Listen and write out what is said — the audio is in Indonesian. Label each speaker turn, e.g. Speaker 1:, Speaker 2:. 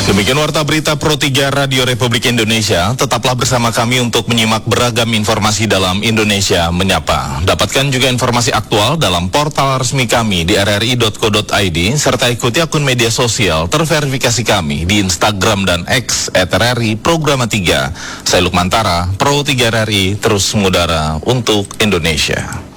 Speaker 1: Demikian warta berita Pro 3 Radio Republik Indonesia. Tetaplah bersama kami untuk menyimak beragam informasi dalam Indonesia Menyapa. Dapatkan juga informasi aktual dalam portal resmi kami di rri.co.id serta ikuti akun media sosial terverifikasi kami di Instagram dan X @RRI Programa 3. Saya Lukmantara, Pro 3 RRI terus mengudara untuk Indonesia.